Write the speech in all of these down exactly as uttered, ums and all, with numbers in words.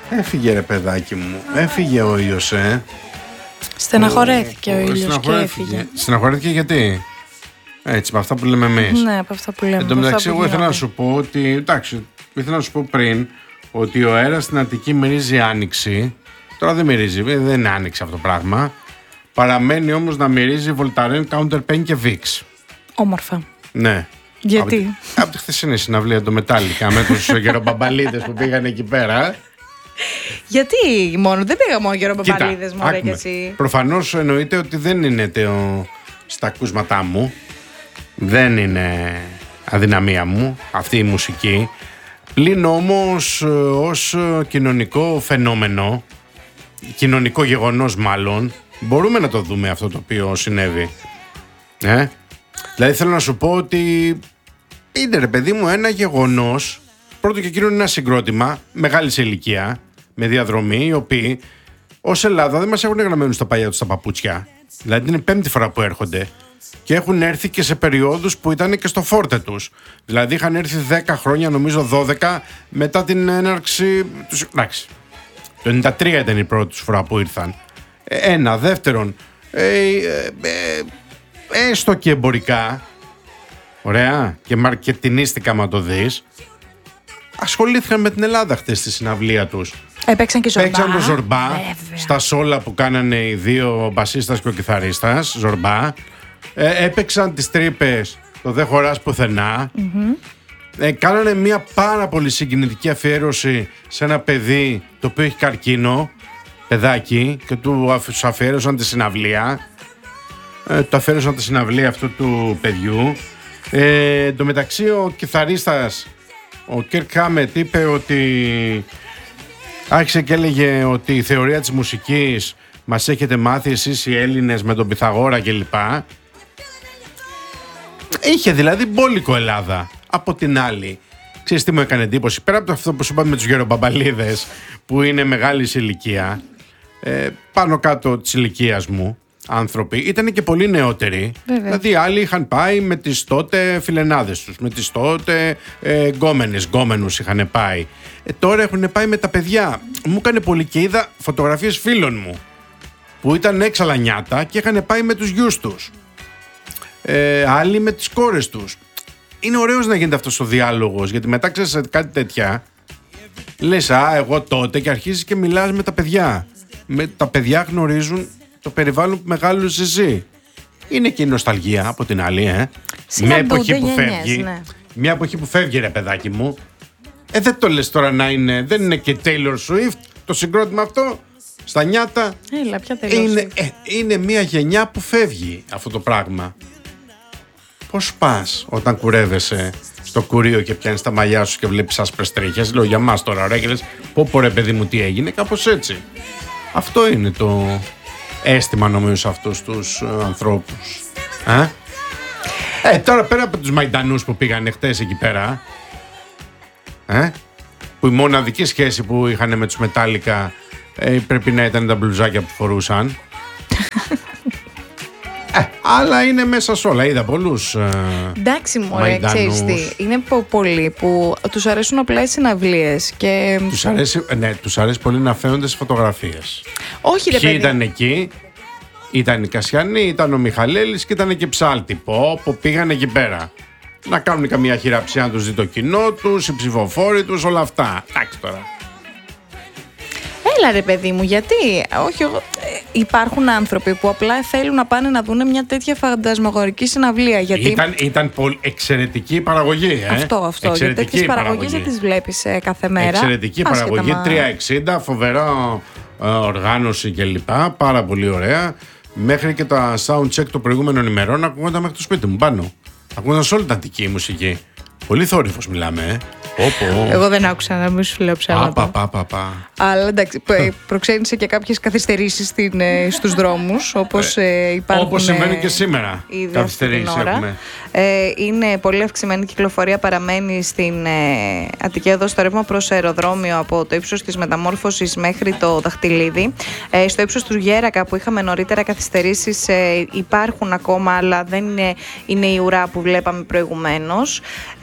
Έφυγε ρε παιδάκι μου, έφυγε ο ήλιος, ε. Στεναχωρέθηκε ο, ο, ο ήλιος και έφυγε. Στεναχωρέθηκε γιατί? Έτσι, με αυτά που λέμε εμείς. Ναι, από αυτά που λέμε. Εν τω μεταξύ, εγώ ήθελα να σου πω ότι. Εντάξει, ήθελα να σου πω πριν ότι ο αέρας στην Αττική μυρίζει άνοιξη. Τώρα δεν μυρίζει, δεν είναι άνοιξη αυτό το πράγμα. Παραμένει όμως να μυρίζει Voltaren, Counterpain και Vicks. Όμορφα. Ναι. Γιατί? Από, από τη χθεσινή συναυλία του Metallica με τους γερομπαμπαλίδες που πήγαν εκεί πέρα. Γιατί μόνο, δεν πήγα μόνο γερομπαμπαλίδες μωρέ και εσύ. Προφανώς εννοείται ότι δεν είναι τεο, στα ακούσματά μου. Δεν είναι αδυναμία μου αυτή η μουσική. Πλην όμως ως κοινωνικό φαινόμενο, κοινωνικό γεγονός μάλλον, μπορούμε να το δούμε αυτό το οποίο συνέβη. Ε? Δηλαδή θέλω να σου πω ότι είναι ρε παιδί μου ένα γεγονός. Πρώτο και κύριο είναι ένα συγκρότημα μεγάλη σε ηλικία, με διαδρομή, οι οποίοι ως Ελλάδα δεν μας έχουν γραμμένους στα παλιά τους τα παπούτσια. Δηλαδή είναι η πέμπτη φορά που έρχονται. Και έχουν έρθει και σε περιόδους που ήταν και στο φόρτε τους. Δηλαδή είχαν έρθει δέκα χρόνια, νομίζω δώδεκα, μετά την έναρξη τους. Εντάξει, το ενενήντα τρία ήταν η πρώτη τους φορά που ήρθαν. Ένα, δεύτερον, ε, ε, ε, έστω και εμπορικά, ωραία, και μαρκετινίστικα μα το δεις, ασχολήθηκαν με την Ελλάδα χτες στη συναυλία τους. Έπαιξαν και Ζορμπά. Παίξαν το Ζορμπά, βέβαια, στα σόλα που κάνανε οι δύο μπασίστας και ο κιθαρίστας, Ζορμπά. Ε, έπαιξαν τις τρύπες, το «Δεν χωράς πουθενά». Mm-hmm. Ε, κάνανε μια πάρα πολύ συγκινητική αφιέρωση σε ένα παιδί το οποίο έχει καρκίνο, παιδάκι, και του αφιέρωσαν τη συναυλία. Ε, το αφιέρωσαν τη συναυλία αυτού του παιδιού. Ε, εν τω μεταξύ ο κιθαρίστας, ο Κέρκ Χάμετ, είπε ότι άρχισε και έλεγε ότι η θεωρία της μουσικής μας έχετε μάθει εσείς οι Έλληνες με τον Πυθαγόρα κλπ. Είχε δηλαδή μπόλικο Ελλάδα. Από την άλλη, ξέρεις τι μου έκανε εντύπωση? Πέρα από αυτό που σου είπαμε με τους γερομπαμπαλίδες που είναι μεγάλης ηλικία, ε, πάνω κάτω της ηλικίας μου άνθρωποι, ήταν και πολύ νεότεροι. Βέβαια. Δηλαδή άλλοι είχαν πάει με τις τότε φιλενάδες τους, με τις τότε ε, γκόμενες, γκόμενους είχαν πάει. Ε, τώρα έχουν πάει με τα παιδιά. Μου έκανε πολύ και είδα φωτογραφίες φίλων μου που ήταν έξαλα νιάτα και είχαν πάει με τους γιους τους. Ε, άλλοι με τις κόρες τους. Είναι ωραίος να γίνεται αυτός ο διάλογος, γιατί μετά ξέρεις κάτι τέτοια λες α, εγώ τότε, και αρχίζεις και μιλάς με τα παιδιά. Με, τα παιδιά γνωρίζουν το περιβάλλον που μεγάλωσες εσύ. Είναι και η νοσταλγία από την άλλη, ε. Μια εποχή που γενιές, φεύγει. Ναι. Μια εποχή που φεύγει, ρε παιδάκι μου. Ε, δεν το λες τώρα να είναι, δεν είναι και Taylor Swift το συγκρότημα αυτό. Στα νιάτα. Έλα, ποια Taylor είναι, Swift. ε, είναι μια γενιά που φεύγει αυτό το πράγμα. Πώς πας όταν κουρεύεσαι στο κουρίο και πιάνεις τα μαλλιά σου και βλέπεις άσπρες τρίχες? Λέω για μας τώρα, ρε, και λες πω πω ρε παιδί μου τι έγινε, κάπως έτσι. Αυτό είναι το αίσθημα νομίζω σε αυτούς τους ε, ανθρώπους. Α? Ε, τώρα πέρα από τους Μαϊντανούς που πήγαν χτες εκεί πέρα, ε, που η μοναδική σχέση που είχαν με τους Metallica ε, πρέπει να ήταν τα μπλουζάκια που φορούσαν. Ε, αλλά είναι μέσα σε όλα. Είδα πολλούς ε, εντάξει μωρέ, ξέρεις τι, είναι πο- πολλοί που τους αρέσουν απλά οι συναυλίες και... Τους αρέσει, ναι, τους αρέσει πολύ να φαίνονται σε φωτογραφίες. Όχι ρε Ποιοι παιδί. ήταν εκεί? Ήταν η Κασιανή, ήταν ο Μιχαλέλης και ήταν και Ψάλτη. Πω, που πήγαν εκεί πέρα να κάνουν καμία χειραψία, να τους δει το κοινό τους, οι ψηφοφόροι τους, όλα αυτά. Εντάξει τώρα. Έλα ρε παιδί μου, γιατί? Όχι, εγώ... υπάρχουν άνθρωποι που απλά θέλουν να πάνε να δουν μια τέτοια φαντασμαγορική συναυλία. Γιατί... Ήταν, ήταν πολύ εξαιρετική παραγωγή. Ε? Αυτό, αυτό. Για τέτοιες παραγωγές δεν τις βλέπεις ε, κάθε μέρα. Εξαιρετική παραγωγή, μα... τριακόσια εξήντα, φοβερά ε, οργάνωση κλπ. Πάρα πολύ ωραία. Μέχρι και τα soundcheck των προηγούμενων ημερών ακούγονταν μέχρι το σπίτι μου πάνω. Ακούγονταν σε όλη την Αττική η μουσική. Πολύ θόρυβος μιλάμε, ε. Όπο. Εγώ δεν άκουσα, να μην σου λέω ψέματα. Πα, πα, πα. Αλλά εντάξει, προξένησε και κάποιες καθυστερήσεις στην, στους δρόμους, όπως ε, υπάρχουν. Όπως συμβαίνει και σήμερα. Καθυστερήσεις έχουμε. Ε, είναι πολύ αυξημένη κυκλοφορία, παραμένει στην ε, Αττική εδώ στο ρεύμα προς αεροδρόμιο από το ύψος της Μεταμόρφωσης μέχρι το Δαχτυλίδι. Ε, στο ύψος του Γέρακα που είχαμε νωρίτερα καθυστερήσεις ε, υπάρχουν ακόμα, αλλά δεν είναι, είναι η ουρά που βλέπαμε προηγουμένως.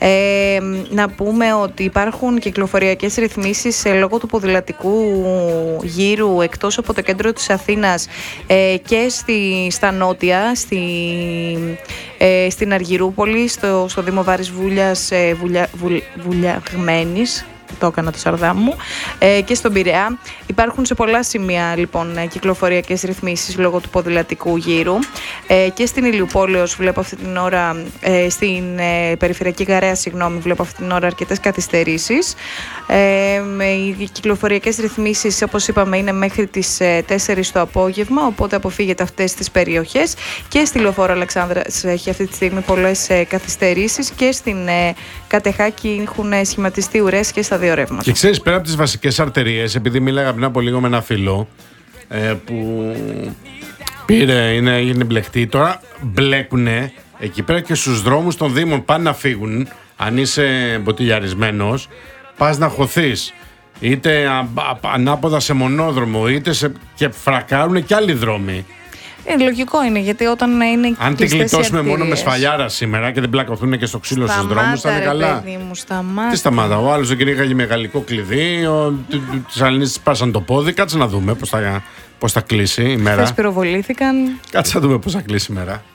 Ε, να πούμε ότι υπάρχουν κυκλοφοριακές ρυθμίσεις ε, λόγω του ποδηλατικού γύρου εκτός από το κέντρο της Αθήνας ε, και στη, στα νότια, στη, ε, στην Αργυρούπολη, στο, στο Δήμο Βάρης Βούλιας, ε, Βουλια, Βουλ, Βουλιαγμένης, το έκανα το σαρδάμ μου, ε, και στον Πειραιά. Υπάρχουν σε πολλά σημεία λοιπόν κυκλοφοριακές ρυθμίσεις λόγω του ποδηλατικού γύρου ε, και στην Ηλιουπόλεως βλέπω αυτή την ώρα, ε, στην ε, Περιφερειακή Γαραία, συγγνώμη, βλέπω αυτή την ώρα αρκετές καθυστερήσεις. Ε, οι κυκλοφοριακές ρυθμίσεις, όπως είπαμε, είναι μέχρι τις ε, τέσσερις το απόγευμα, οπότε αποφύγετε αυτές τις περιοχές. Και στη Λεωφόρο Αλεξάνδρας έχει αυτή τη στιγμή πολλές ε, καθυστερήσεις και στην ε, Κατεχάκη έχουν ε, σχηματιστεί ουρές και στα δύο ρεύματα. Και ξέρεις, πέρα από τις βασικές αρτηρίες, επειδή μίλαγα πριν από λίγο με ένα φίλο ε, που πήρε, είναι, είναι μπλεχτή, τώρα μπλέκουνε εκεί πέρα και στους δρόμους των Δήμων. Πάνε να φύγουν, αν είσαι μποτιλιαρισμένος, πας να χωθείς. Είτε α, α, ανάποδα σε μονόδρομο, είτε σε, και φρακάρουν και άλλοι δρόμοι. Ε, λογικό είναι, γιατί όταν είναι. Αν την γλιτώσουμε μόνο με σφαλιάρα σήμερα και δεν πλακωθούν και στο ξύλο στους δρόμους, θα είναι καλά. Παιδί μου, σταμάτα. Τι σταμάτα, ο άλλος δεν κυνήγαγε με γαλλικό κλειδί, τις Αλληνίες πάσαν το πόδι. Κάτσε να δούμε πώς θα, πώς θα κλείσει η μέρα. Χθες πυροβολήθηκαν. Κάτσε να δούμε πώς θα κλείσει η μέρα.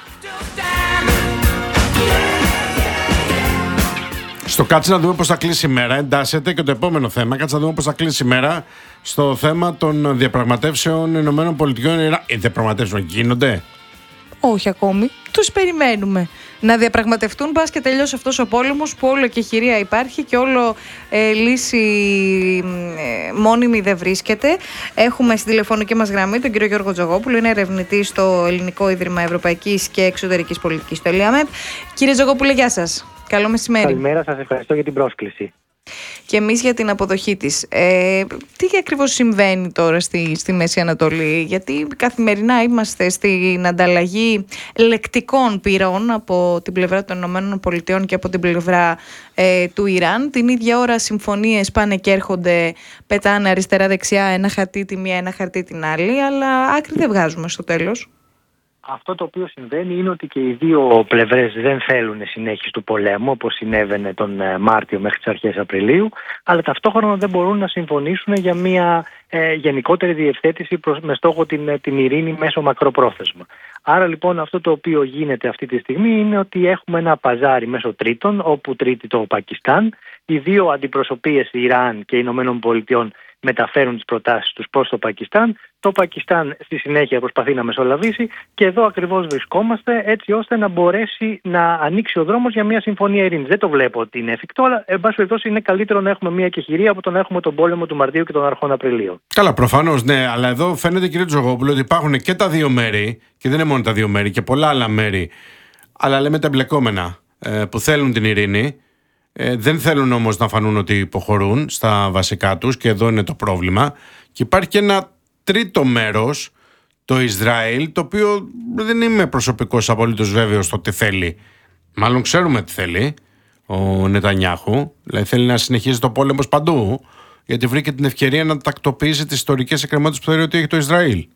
Στο κάτσε να δούμε πώς θα κλείσει η μέρα εντάσσεται και το επόμενο θέμα. Κάτσε να δούμε πώς θα κλείσει η μέρα στο θέμα των διαπραγματεύσεων Ηνωμένων Πολιτειών. Οι διαπραγματεύσεων γίνονται? Όχι ακόμη. Τους περιμένουμε να διαπραγματευτούν. Πας και τελειώσει αυτός ο πόλεμος που όλο και χειρία υπάρχει και όλο ε, λύση ε, μόνιμη δεν βρίσκεται. Έχουμε στην τηλεφωνική μας γραμμή τον κύριο Γιώργο Τζογόπουλο, είναι ερευνητής στο Ελληνικό Ίδρυμα Ευρωπαϊκής και Εξωτερικής Πολιτικής, το ΕΛΙΑΜΕΠ. Κύριε Τζογόπουλε, γεια σας. Καλό μεσημέρι. Καλημέρα, σας ευχαριστώ για την πρόσκληση. Και εμείς για την αποδοχή της. Ε, τι ακριβώς συμβαίνει τώρα στη, στη Μέση Ανατολή? Γιατί καθημερινά είμαστε στην ανταλλαγή λεκτικών πυρών από την πλευρά των Ηνωμένων Πολιτειών και από την πλευρά ε, του Ιράν. Την ίδια ώρα συμφωνίες πάνε και έρχονται, πετάνε αριστερά-δεξιά, ένα χαρτί τη μία, ένα χαρτί την άλλη, αλλά άκρη δεν βγάζουμε στο τέλος. Αυτό το οποίο συμβαίνει είναι ότι και οι δύο πλευρές δεν θέλουν συνέχιση του πολέμου, όπως συνέβαινε τον Μάρτιο μέχρι τις αρχές Απριλίου, αλλά ταυτόχρονα δεν μπορούν να συμφωνήσουν για μια ε, γενικότερη διευθέτηση προς, με στόχο την, την ειρήνη μέσω μακροπρόθεσμα. Άρα λοιπόν αυτό το οποίο γίνεται αυτή τη στιγμή είναι ότι έχουμε ένα παζάρι μέσω τρίτων, όπου τρίτη το Πακιστάν, οι δύο αντιπροσωπείες Ιράν και Ηνωμένων Πολιτειών μεταφέρουν τις προτάσεις τους προς το Πακιστάν. Το Πακιστάν στη συνέχεια προσπαθεί να μεσολαβήσει και εδώ ακριβώς βρισκόμαστε, έτσι ώστε να μπορέσει να ανοίξει ο δρόμος για μια συμφωνία ειρήνης. Δεν το βλέπω ότι είναι εφικτό, αλλά εν πάση περιπτώσει είναι καλύτερο να έχουμε μια κεχηρία από το να έχουμε τον πόλεμο του Μαρτίου και των αρχών Απριλίου. Καλά, προφανώς, ναι, αλλά εδώ φαίνεται, κύριε Τζογόπουλο, ότι υπάρχουν και τα δύο μέρη, και δεν είναι μόνο τα δύο μέρη, και πολλά άλλα μέρη, αλλά λέμε τα εμπλεκόμενα, που θέλουν την ειρήνη. Ε, δεν θέλουν όμως να φανούν ότι υποχωρούν στα βασικά τους, και εδώ είναι το πρόβλημα. Και υπάρχει και ένα τρίτο μέρος, το Ισραήλ, το οποίο δεν είμαι προσωπικός απολύτως βέβαιος στο τι θέλει. Μάλλον ξέρουμε τι θέλει ο Νετανιάχου. Δηλαδή θέλει να συνεχίζει το πόλεμο παντού, γιατί βρήκε την ευκαιρία να τακτοποιήσει τις ιστορικές εκκρεμότητες που θεωρεί ότι έχει το Ισραήλ.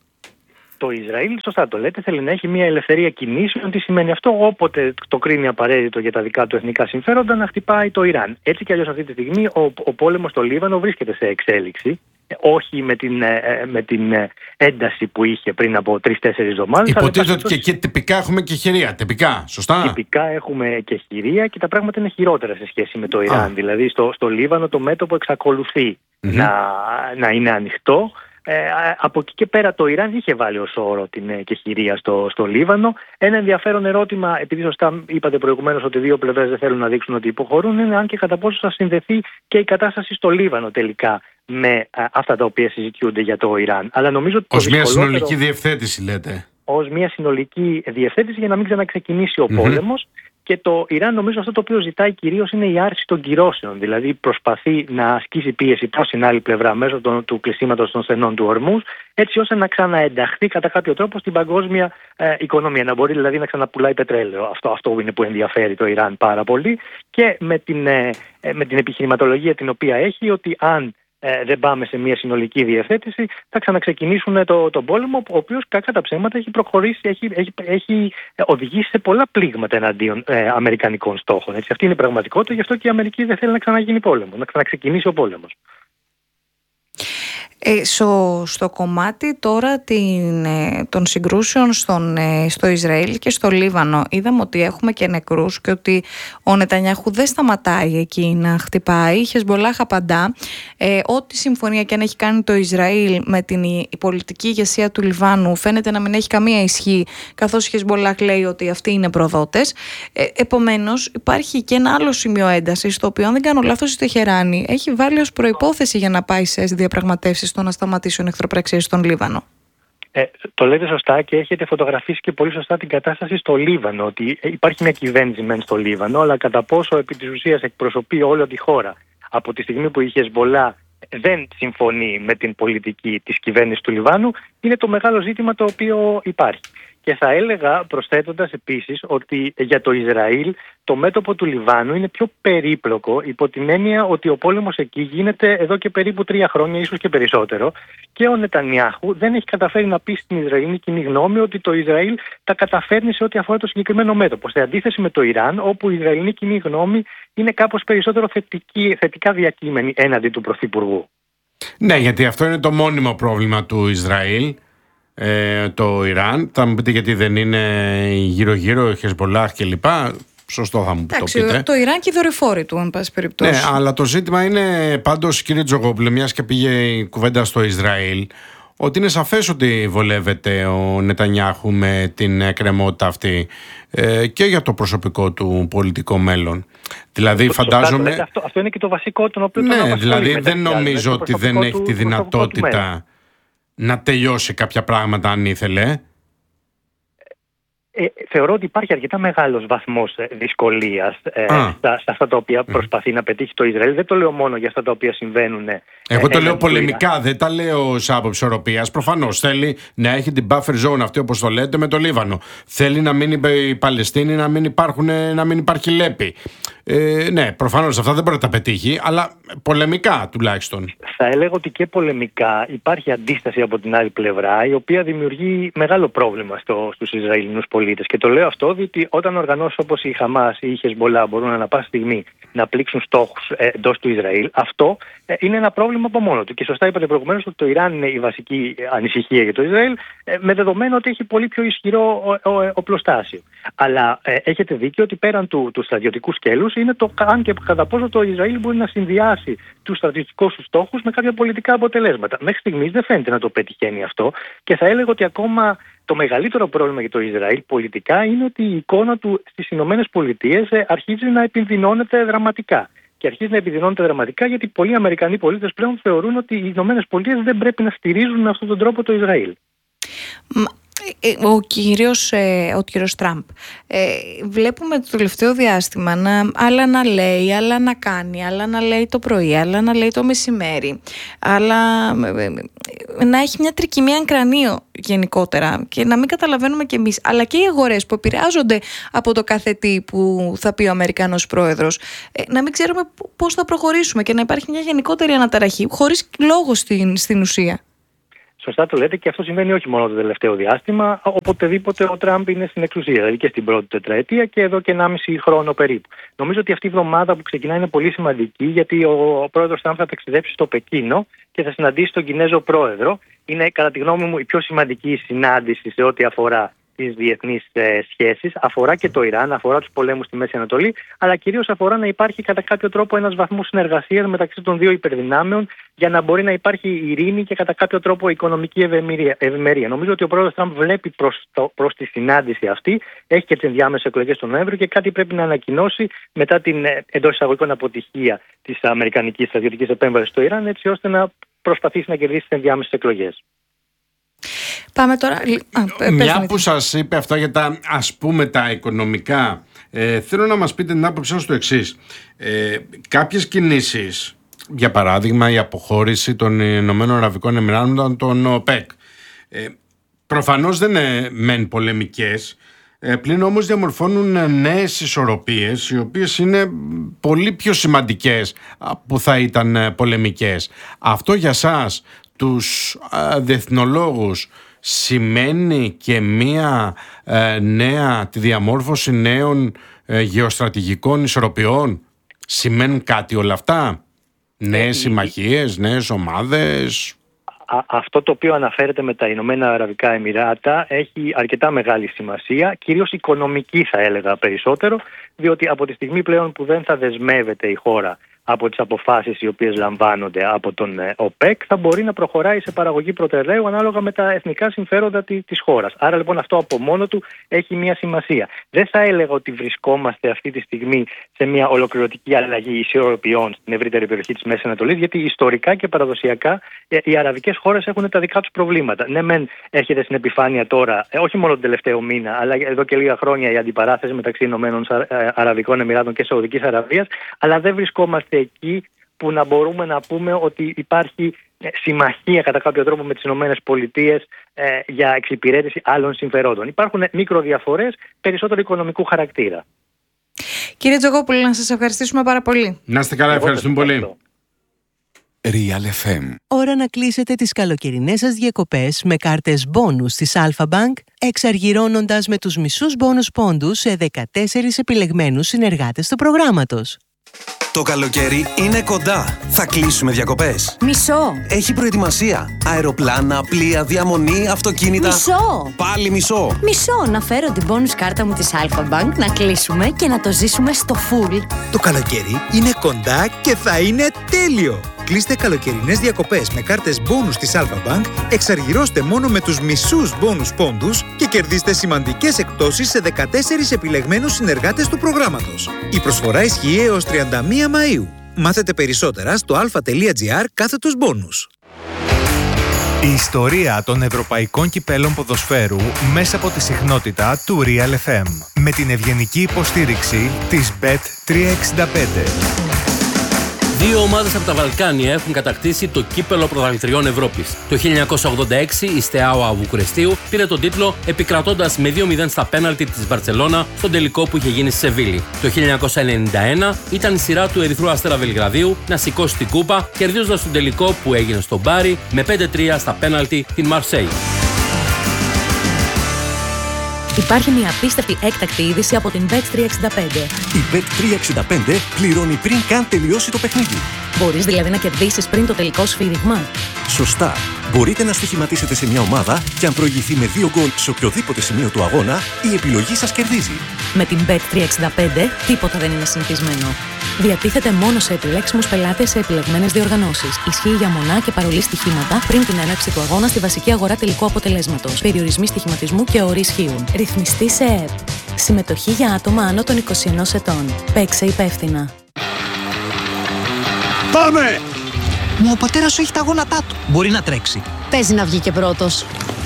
Το Ισραήλ, σωστά το λέτε, θέλει να έχει μια ελευθερία κινήσεων. Τι σημαίνει αυτό? Όποτε το κρίνει απαραίτητο για τα δικά του εθνικά συμφέροντα, να χτυπάει το Ιράν. Έτσι κι αλλιώς αυτή τη στιγμή ο, ο πόλεμος στο Λίβανο βρίσκεται σε εξέλιξη. Όχι με την, με την ένταση που είχε πριν από τρεις-τέσσερις εβδομάδες. Υποτίθεται ότι και εκεί τυπικά έχουμε και χειρία. Τυπικά, σωστά. Τυπικά έχουμε και χειρία και τα πράγματα είναι χειρότερα σε σχέση με το Ιράν. Α. Δηλαδή στο, στο Λίβανο το μέτωπο εξακολουθεί mm-hmm. να, να είναι ανοιχτό. Ε, από εκεί και πέρα το Ιράν είχε βάλει ως όρο την ε, κεχηρία στο, στο Λίβανο. Ένα ενδιαφέρον ερώτημα, επειδή σωστά είπατε προηγουμένως ότι οι δύο πλευρές δεν θέλουν να δείξουν ότι υποχωρούν, είναι αν και κατά πόσο θα συνδεθεί και η κατάσταση στο Λίβανο τελικά με α, αυτά τα οποία συζητιούνται για το Ιράν. Αλλά νομίζω ότι ως μια συνολική διευθέτηση, λέτε. Ως μια συνολική διευθέτηση για να μην ξαναξεκινήσει ο mm-hmm. πόλεμος. Και το Ιράν, νομίζω, αυτό το οποίο ζητάει κυρίως είναι η άρση των κυρώσεων. Δηλαδή προσπαθεί να ασκήσει πίεση προς την άλλη πλευρά μέσω των, του κλεισίματος των στενών του Ορμούζ, έτσι ώστε να ξαναενταχθεί κατά κάποιο τρόπο στην παγκόσμια ε, οικονομία. Να μπορεί δηλαδή να ξαναπουλάει πετρέλαιο. Αυτό, αυτό είναι που ενδιαφέρει το Ιράν πάρα πολύ. Και με την, ε, με την επιχειρηματολογία την οποία έχει, ότι αν ε, δεν πάμε σε μια συνολική διευθέτηση, θα ξαναξεκινήσουν το, τον πόλεμο, ο οποίος κακά τα ψέματα έχει προχωρήσει, έχει, έχει, έχει οδηγήσει σε πολλά πλήγματα εναντίον ε, αμερικανικών στόχων. Έτσι. Αυτή είναι η πραγματικότητα, γι' αυτό και η Αμερική δεν θέλει να ξαναγίνει πόλεμο, να ξαναξεκινήσει ο πόλεμος. Ε, στο, στο κομμάτι τώρα την, ε, των συγκρούσεων στον, ε, στο Ισραήλ και στο Λίβανο, είδαμε ότι έχουμε και νεκρούς και ότι ο Νετανιάχου δεν σταματάει εκεί να χτυπάει. Η Χεσμπολάχ απαντά ε, ό,τι συμφωνία και αν έχει κάνει το Ισραήλ με την η, η πολιτική ηγεσία του Λιβάνου φαίνεται να μην έχει καμία ισχύ, καθώς η Χεσμπολάχ λέει ότι αυτοί είναι προδότες. Ε, επομένως υπάρχει και ένα άλλο σημείο έντασης, το οποίο αν δεν κάνω λάθος η Τεχεράνη έχει βάλει ως προϋπόθεση για να πάει σε διαπραγματεύσεις στο να σταματήσουν εχθροπραξίες στον Λίβανο. Ε, το λέτε σωστά και έχετε φωτογραφίσει και πολύ σωστά την κατάσταση στο Λίβανο. Ότι υπάρχει μια κυβέρνηση μεν στο Λίβανο, αλλά κατά πόσο επί της ουσίας εκπροσωπεί όλη τη χώρα από τη στιγμή που η Χεσμπολάχ δεν συμφωνεί με την πολιτική της κυβέρνησης του Λιβάνου, είναι το μεγάλο ζήτημα το οποίο υπάρχει. Και θα έλεγα, προσθέτοντας επίσης, ότι για το Ισραήλ το μέτωπο του Λιβάνου είναι πιο περίπλοκο, υπό την έννοια ότι ο πόλεμος εκεί γίνεται εδώ και περίπου τρία χρόνια, ίσως και περισσότερο, και ο Νετανιάχου δεν έχει καταφέρει να πει στην Ισραηλινή κοινή γνώμη ότι το Ισραήλ τα καταφέρνει σε ό,τι αφορά το συγκεκριμένο μέτωπο. Σε αντίθεση με το Ιράν, όπου η Ισραηλινή κοινή γνώμη είναι κάπως περισσότερο θετική, θετικά διακείμενη έναντι του Πρωθυπουργού. Ναι, γιατί αυτό είναι το μόνιμο πρόβλημα του Ισραήλ. Ε, το Ιράν, θα μου πείτε γιατί δεν είναι γύρω-γύρω, Χεσμπολάχ κλπ. Σωστό θα μου Εντάξει, το πείτε. Το Ιράν και οι δορυφόροι του, εν πάση περιπτώσει. Ναι, αλλά το ζήτημα είναι πάντως, κύριε Τζογόπουλε, μιας και πήγε η κουβέντα στο Ισραήλ, ότι είναι σαφές ότι βολεύεται ο Νετανιάχου με την εκκρεμότητα αυτή ε, και για το προσωπικό του πολιτικό μέλλον. Δηλαδή, το φαντάζομαι. Το αυτό, αυτό είναι και το βασικό, τον οποίο. Ναι, δηλαδή δεν νομίζω ότι δεν έχει τη δυνατότητα να τελειώσει κάποια πράγματα αν ήθελε. Ε, θεωρώ ότι υπάρχει αρκετά μεγάλος βαθμός δυσκολίας ε, στα, στα αυτά τα οποία προσπαθεί mm. να πετύχει το Ισραήλ. Δεν το λέω μόνο για αυτά τα οποία συμβαίνουν. Εγώ ε, το λέω πολεμικά, δεν τα λέω σε άποψη ισορροπίας. Προφανώς θέλει να έχει την buffer zone αυτή, όπως το λέτε, με το Λίβανο. Θέλει να μην η Παλαιστίνη, να μην, υπάρχουν, να μην υπάρχει λέπη. Ε, ναι, προφανώς αυτά δεν μπορεί να τα πετύχει, αλλά πολεμικά τουλάχιστον. Θα έλεγα ότι και πολεμικά υπάρχει αντίσταση από την άλλη πλευρά, η οποία δημιουργεί μεγάλο πρόβλημα στο, στους Ισραηλινούς πολίτες. Και το λέω αυτό διότι όταν οργανώσεις όπως η Χαμάς ή η Χεσμπολάχ μπορούν ανά πάση στιγμή να πλήξουν στόχους ε, εντός του Ισραήλ, αυτό ε, είναι ένα πρόβλημα από μόνο του. Και σωστά είπατε προηγουμένως ότι το Ιράν είναι η βασική ανησυχία για το Ισραήλ, ε, με δεδομένο ότι έχει πολύ πιο ισχυρό οπλοστάσιο. Αλλά ε, έχετε δίκιο ότι πέραν του, του στρατιωτικού σκέλους είναι το αν και κατά πόσο το Ισραήλ μπορεί να συνδυάσει τους στρατιωτικούς του στόχους με κάποια πολιτικά αποτελέσματα. Μέχρι στιγμής δεν φαίνεται να το πετυχαίνει αυτό και θα έλεγα ότι ακόμα το μεγαλύτερο πρόβλημα για το Ισραήλ πολιτικά είναι ότι η εικόνα του στις Ηνωμένες Πολιτείες αρχίζει να επιδεινώνεται δραματικά. Και αρχίζει να επιδεινώνεται δραματικά γιατί πολλοί Αμερικανοί πολίτες πλέον θεωρούν ότι οι Ηνωμένες Πολιτείες δεν πρέπει να στηρίζουν με αυτόν τον τρόπο το Ισραήλ. Ο κύριος, ο κύριος Τραμπ, ε, βλέπουμε το τελευταίο διάστημα να, άλλα να λέει, άλλα να κάνει, άλλα να λέει το πρωί, άλλα να λέει το μεσημέρι, άλλα να έχει μια τρικυμία κρανίο γενικότερα και να μην καταλαβαίνουμε κι εμείς, αλλά και οι αγορές που επηρεάζονται από το κάθε τι που θα πει ο Αμερικανός πρόεδρος, ε, να μην ξέρουμε πώς θα προχωρήσουμε και να υπάρχει μια γενικότερη αναταραχή χωρίς λόγο στην, στην ουσία. Σωστά το λέτε και αυτό συμβαίνει όχι μόνο το τελευταίο διάστημα, οποτεδήποτε ο Τραμπ είναι στην εξουσία, δηλαδή και στην πρώτη τετραετία και εδώ και ενάμιση χρόνο περίπου. Νομίζω ότι αυτή η εβδομάδα που ξεκινάει είναι πολύ σημαντική, γιατί ο πρόεδρος Τραμπ θα ταξιδέψει στο Πεκίνο και θα συναντήσει τον Κινέζο πρόεδρο. Είναι, κατά τη γνώμη μου, η πιο σημαντική συνάντηση σε ό,τι αφορά τις διεθνείς ε, σχέσεις. Αφορά και το Ιράν, αφορά τους πολέμους στη Μέση Ανατολή, αλλά κυρίως αφορά να υπάρχει κατά κάποιο τρόπο ένας βαθμός συνεργασίας μεταξύ των δύο υπερδυνάμεων για να μπορεί να υπάρχει ειρήνη και κατά κάποιο τρόπο οικονομική ευημερία. Νομίζω ότι ο πρόεδρος Τραμπ βλέπει προς, το, προς τη συνάντηση αυτή, έχει και τις ενδιάμεσες εκλογές τον Νοέμβριο και κάτι πρέπει να ανακοινώσει μετά την εντός εισαγωγικών αποτυχία της αμερικανικής στρατιωτικής επέμβασης στο Ιράν, έτσι ώστε να προσπαθήσει να κερδίσει τις ενδιάμεσες εκλογές. Πάμε τώρα. Α, Μια που σας είπε αυτά για τα ας πούμε τα οικονομικά, ε, θέλω να μας πείτε την άποψή σας στο εξής. Ε, κάποιες κινήσεις, για παράδειγμα η αποχώρηση των Ηνωμένων Αραβικών Εμιράτων των ΟΠΕΚ, ε, προφανώς δεν είναι μεν πολεμικές, Ε, πλην όμως διαμορφώνουν νέες ισορροπίες, οι οποίες είναι πολύ πιο σημαντικές που θα ήταν πολεμικές. Αυτό για σας, τους ε, διεθνολόγους, σημαίνει και μία ε, νέα, τη διαμόρφωση νέων ε, γεωστρατηγικών ισορροπιών? Σημαίνουν κάτι όλα αυτά? Νέες ε, συμμαχίες, νέες ομάδες? Α, αυτό το οποίο αναφέρεται με τα Ηνωμένα Αραβικά Εμιράτα έχει αρκετά μεγάλη σημασία, κυρίως οικονομική θα έλεγα περισσότερο, διότι από τη στιγμή πλέον που δεν θα δεσμεύεται η χώρα από τις αποφάσεις οι οποίες λαμβάνονται από τον ΟΠΕΚ, θα μπορεί να προχωράει σε παραγωγή πετρελαίου ανάλογα με τα εθνικά συμφέροντα της χώρας. Άρα λοιπόν αυτό από μόνο του έχει μια σημασία. Δεν θα έλεγα ότι βρισκόμαστε αυτή τη στιγμή σε μια ολοκληρωτική αλλαγή ισορροπιών στην ευρύτερη περιοχή της Μέσης Ανατολής, γιατί ιστορικά και παραδοσιακά οι αραβικές χώρες έχουν τα δικά τους προβλήματα. Ναι, μεν έρχεται στην επιφάνεια τώρα, όχι μόνο τον τελευταίο μήνα, αλλά εδώ και λίγα χρόνια η αντιπαράθεση μεταξύ Ηνωμένων Αραβικών Εμιράτων και Σαουδικής Αραβίας, αλλά δεν βρισκόμαστε εκεί που να μπορούμε να πούμε ότι υπάρχει συμμαχία κατά κάποιο τρόπο με τις Ηνωμένες Πολιτείες ε, για εξυπηρέτηση άλλων συμφερόντων. Υπάρχουν μικροδιαφορές περισσότερο οικονομικού χαρακτήρα. Κύριε Τζογόπουλο, να σας ευχαριστήσουμε πάρα πολύ. Να είστε καλά, ευχαριστούμε πολύ. Real εφ εμ. Ώρα να κλείσετε τις καλοκαιρινές σας διακοπές με κάρτες μπόνους της Alpha Bank, εξαργυρώνοντας με τους μισούς μπόνους πόντους σε δεκατέσσερις επιλεγμένους συνεργάτες του προγράμματος. Το καλοκαίρι είναι κοντά. Θα κλείσουμε διακοπές. Μισό. Έχει προετοιμασία. Αεροπλάνα, πλοία, διαμονή, αυτοκίνητα. Μισό. Πάλι μισό. Μισό. Να φέρω την bonus κάρτα μου της Alpha Bank, να κλείσουμε και να το ζήσουμε στο full. Το καλοκαίρι είναι κοντά και θα είναι τέλειο. Κλείστε καλοκαιρινές διακοπές με κάρτες bonus της Alpha Bank, εξαργυρώστε μόνο με τους μισούς bonus πόντους και κερδίστε σημαντικές εκπτώσεις σε δεκατέσσερις επιλεγμένους συνεργάτες του προγράμματος. Η προσφορά ισχύει έως τριάντα μία Μαΐου. Μάθετε περισσότερα στο alpha.gr κάθετος bonus. Η ιστορία των ευρωπαϊκών κυπέλων ποδοσφαίρου μέσα από τη συχνότητα του Real εφ εμ με την ευγενική υποστήριξη της μπετ τριακόσια εξήντα πέντε. Δύο ομάδες από τα Βαλκάνια έχουν κατακτήσει το κύπελο πρωταθλητριών Ευρώπης. Το χίλια εννιακόσια ογδόντα έξι η Στεάουα Βουκουρεστίου πήρε τον τίτλο επικρατώντας με δύο μηδέν στα πέναλτι της Μπαρτσελώνα στον τελικό που είχε γίνει στη Σεβίλη. Το χίλια εννιακόσια ενενήντα ένα ήταν η σειρά του Ερυθρού Αστέρα Βελγραδίου να σηκώσει την κούπα, κερδίζοντας τον τελικό που έγινε στο Μπάρι με πέντε τρία στα πέναλτι την Μαρσέη. Υπάρχει μια απίστευτη έκτακτη είδηση από την μπετ τριακόσια εξήντα πέντε. Η μπετ τριακόσια εξήντα πέντε πληρώνει πριν καν τελειώσει το παιχνίδι. Μπορείς δηλαδή να κερδίσεις πριν το τελικό σφύριγμα. Σωστά. Μπορείτε να στοιχηματίσετε σε μια ομάδα και αν προηγηθεί με δύο γκολ σε οποιοδήποτε σημείο του αγώνα, η επιλογή σας κερδίζει. Με την μπετ τριακόσια εξήντα πέντε τίποτα δεν είναι συνηθισμένο. Διατίθεται μόνο σε επιλέξιμους πελάτες σε επιλεγμένες διοργανώσεις. Ισχύει για μονά και παρολί στοιχήματα πριν την έναρξη του αγώνα στη βασική αγορά τελικού αποτελέσματος. Περιορισμοί στοιχηματισμού και όροι ισχύουν. Ρυθμιστή σε ΕΕΠ. Συμμετοχή για άτομα άνω των είκοσι ενός ετών. Παίξε υπεύθυνα. Πάμε! Μα ο πατέρας σου έχει τα γόνατά του. Μπορεί να τρέξει. Παίζει να βγει και πρώτος.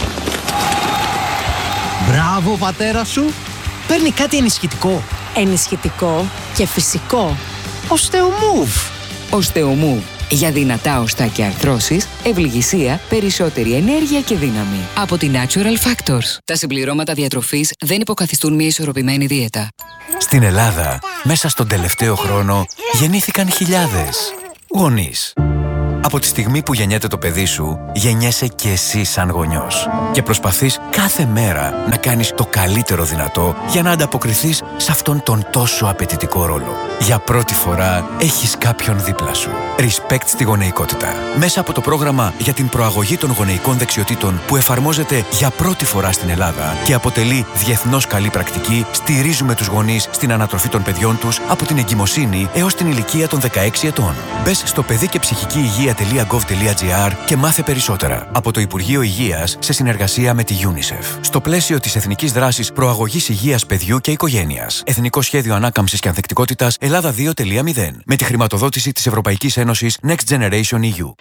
Μπράβο, πατέρα σου. Παίρνει κάτι ενισχυτικό. Ενισχυτικό και φυσικό. Οστεομούβ. Οστεομούβ. Για δυνατά οστά και αρθρώσεις, ευληγησία, περισσότερη ενέργεια και δύναμη. Από τη Natural Factors. Τα συμπληρώματα διατροφής δεν υποκαθιστούν μια ισορροπημένη δίαιτα. Στην Ελλάδα, μέσα στον τελευταίο χρόνο, γεννήθηκαν χιλιάδες γονείς. Από τη στιγμή που γεννιέται το παιδί σου, γεννιέσαι και εσύ σαν γονιός. Και προσπαθείς κάθε μέρα να κάνεις το καλύτερο δυνατό για να ανταποκριθείς σε αυτόν τον τόσο απαιτητικό ρόλο. Για πρώτη φορά έχεις κάποιον δίπλα σου. Respect στη γονεϊκότητα. Μέσα από το πρόγραμμα για την προαγωγή των γονεϊκών δεξιοτήτων που εφαρμόζεται για πρώτη φορά στην Ελλάδα και αποτελεί διεθνώς καλή πρακτική, στηρίζουμε τους γονείς στην ανατροφή των παιδιών τους από την εγκυμοσύνη έως την ηλικία των δεκαέξι ετών. Μπες στο παιδί και ψυχική υγεία.gov.gr και μάθε περισσότερα από το Υπουργείο Υγείας σε συνεργασία με τη UNICEF. Στο πλαίσιο της Εθνικής Δράσης Προαγωγής Υγείας Παιδιού και Οικογένειας. Εθνικό Σχέδιο Ανάκαμψης και Ανθεκτικότητας Ελλάδα δύο κόμμα μηδέν. Με τη χρηματοδότηση της Ευρωπαϊκής Ένωσης Next Generation ι γιου.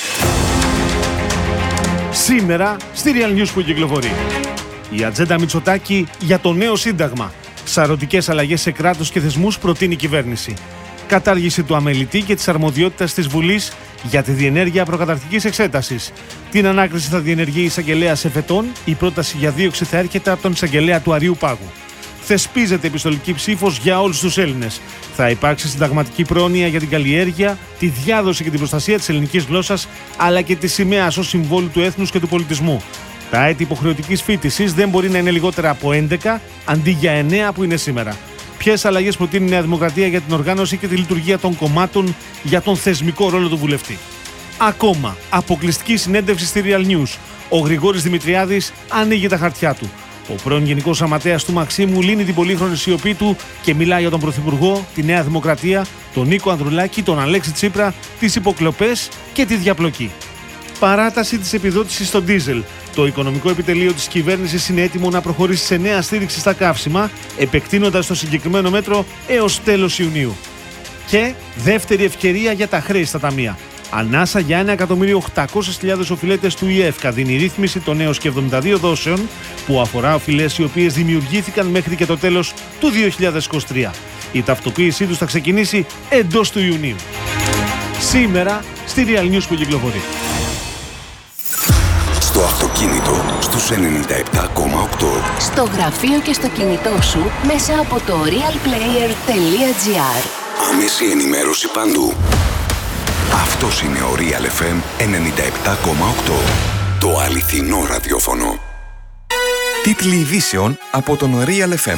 Σήμερα στη Real News που κυκλοφορεί. Η ατζέντα Μητσοτάκη για το νέο σύνταγμα. Σαρωτικές αλλαγές σε κράτος και θεσμούς προτείνει η κυβέρνηση. Κατάργηση του αμελητή και της αρμοδιότητας της Βουλής για τη διενέργεια προκαταρκτικής εξέτασης. Την ανάκριση θα διενεργεί η εισαγγελέας εφετών. Η πρόταση για δίωξη θα έρχεται από τον εισαγγελέα του Αριού Πάγου. Θεσπίζεται επιστολική ψήφος για όλους τους Έλληνες. Θα υπάρξει συνταγματική πρόνοια για την καλλιέργεια, τη διάδοση και την προστασία της ελληνικής γλώσσας, αλλά και της σημαίας ως συμβόλου του έθνους και του πολιτισμού. Τα έτη υποχρεωτικής φοιτησής δεν μπορεί να είναι λιγότερα από έντεκα, αντί για εννέα που είναι σήμερα. Ποιες αλλαγές προτείνει η Νέα Δημοκρατία για την οργάνωση και τη λειτουργία των κομμάτων, για τον θεσμικό ρόλο του βουλευτή. Ακόμα, αποκλειστική συνέντευξη στη Real News. Ο Γρηγόρης Δημητριάδης ανοίγει τα χαρτιά του. Ο πρώην Γενικός Γραμματέας του Μαξίμου λύνει την πολύχρονη σιωπή του και μιλάει για τον Πρωθυπουργό, τη Νέα Δημοκρατία, τον Νίκο Ανδρουλάκη, τον Αλέξη Τσίπρα, τις υποκλοπές και τη διαπλοκή. Παράταση της επιδότησης στο ντίζελ. Το οικονομικό επιτελείο της κυβέρνησης είναι έτοιμο να προχωρήσει σε νέα στήριξη στα καύσιμα, επεκτείνοντας το συγκεκριμένο μέτρο έως τέλος Ιουνίου. Και δεύτερη ευκαιρία για τα χρέη στα ταμεία. Ανάσα για ένα εκατομμύριο οκτακόσιες χιλιάδες οφειλέτες του ΙΕΦΚΑ δίνει ρύθμιση των έως και εβδομήντα δύο δόσεων που αφορά οφειλές οι οποίες δημιουργήθηκαν μέχρι και το τέλος του δύο χιλιάδες είκοσι τρία. Η ταυτοποίησή τους θα ξεκινήσει εντός του Ιουνίου. Σήμερα στη Real News που κυκλοφορεί. Στο αυτοκίνητο στους ενενήντα επτά κόμμα οκτώ. Στο γραφείο και στο κινητό σου μέσα από το realplayer τελεία gr. Άμεση ενημέρωση παντού. Αυτός είναι ο Real εφ εμ ενενήντα επτά κόμμα οκτώ. Το αληθινό ραδιόφωνο. Τίτλοι ειδήσεων από τον Real εφ εμ.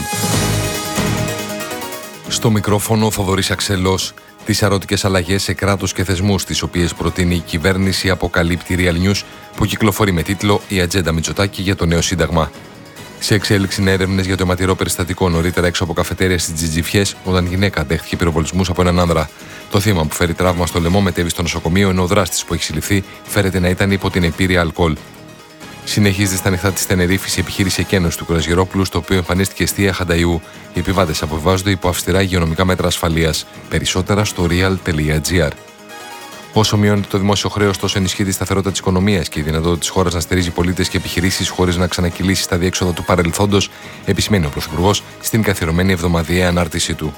Στο μικρόφωνο Θοδωρής Αξελός. Τις αρωτικές αλλαγές σε κράτος και θεσμούς, τις οποίες προτείνει η κυβέρνηση, αποκαλύπτει Real News, που κυκλοφορεί με τίτλο «Η ατζέντα Μητσοτάκη για το νέο σύνταγμα». Σε εξέλιξη είναι έρευνες για το αιματηρό περιστατικό νωρίτερα έξω από καφετέρια στις Τζιτζιφιές, όταν γυναίκα δέχτηκε πυροβολισμούς από έναν άνδρα. Το θύμα, που φέρει τραύμα στο λαιμό, μετέβη στο νοσοκομείο, ενώ ο δράστης που έχει συλληφθεί φέρεται να ήταν υπό την επίρρεια αλκοόλ. Συνεχίζεται στα νυχτά της Τενερίφης η επιχείρηση εκένωσης του Κουραζιερόπουλου, στο οποίο εμφανίστηκε εστία Χανταϊού. Οι επιβάτες αποβιβάζονται υπό αυστηρά υγειονομικά μέτρα ασφαλείας. Περισσότερα στο real τελεία gr. Όσο μειώνεται το δημόσιο χρέος, τόσο ενισχύεται η σταθερότητα της οικονομίας και η δυνατότητα της χώρας να στηρίζει πολίτες και επιχειρήσεις χωρίς να ξανακυλήσει στα διέξοδα του παρελθόντος, επισημαίνει ο Πρωθυπουργός στην καθιερωμένη εβδομαδιαία ανάρτησή του.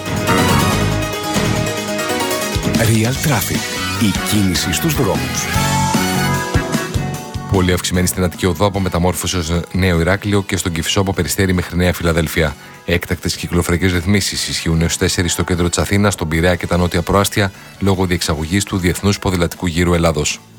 Real Traffic. Η κίνηση στους δρόμους. Πολύ αυξημένη στην Αττική Οδό από Μεταμόρφωση ως Νέο Ηράκλειο και στον Κηφισό από Περιστέρι μέχρι Νέα Φιλαδέλφια. Έκτακτες κυκλοφορικές ρυθμίσεις ισχύουν έως τέσσερις στο κέντρο της Αθήνας, στον Πειραιά και τα νότια προάστια λόγω διεξαγωγής του Διεθνούς Ποδηλατικού Γύρου Ελλάδος.